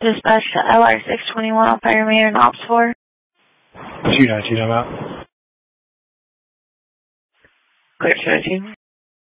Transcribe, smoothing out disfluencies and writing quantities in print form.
Dispatch to LR 621 on fire meter and ops 4. 219, I'm out. Clear 219.